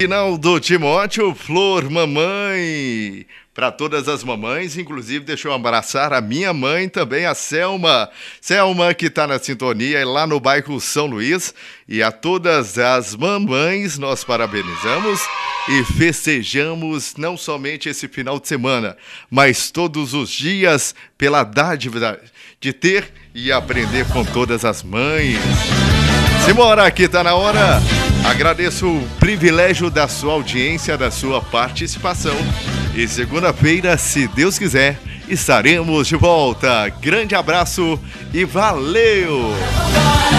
Rinaldo Timóteo, Flor Mamãe. Para todas as mamães, inclusive deixa eu abraçar a minha mãe também, a Selma. Selma que está na sintonia lá no bairro São Luís. E a todas as mamães nós parabenizamos e festejamos não somente esse final de semana, mas todos os dias pela dádiva de ter e aprender com todas as mães. Simbora, aqui está na hora. Agradeço o privilégio da sua audiência, da sua participação. E segunda-feira, se Deus quiser, estaremos de volta. Grande abraço e valeu!